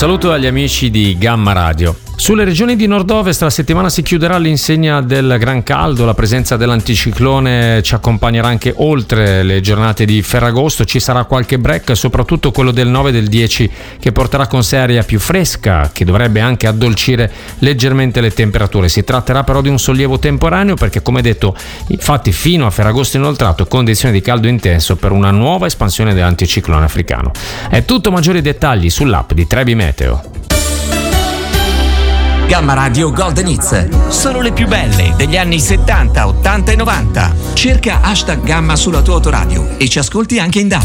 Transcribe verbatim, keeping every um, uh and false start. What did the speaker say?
saluto agli amici di Gamma Radio. Sulle regioni di nord-ovest la settimana si chiuderà all'insegna del gran caldo, la presenza dell'anticiclone ci accompagnerà anche oltre le giornate di Ferragosto, ci sarà qualche break, soprattutto quello del nove e del dieci che porterà con sé aria più fresca, che dovrebbe anche addolcire leggermente le temperature. Si tratterà però di un sollievo temporaneo perché, come detto, infatti fino a Ferragosto inoltrato condizioni di caldo intenso per una nuova espansione dell'anticiclone africano. È tutto, maggiori dettagli sull'app di Trebi Meteo. Gamma Radio Golden Hits, solo le più belle degli anni settanta, ottanta e novanta. Cerca hashtag Gamma sulla tua autoradio e ci ascolti anche in D A B.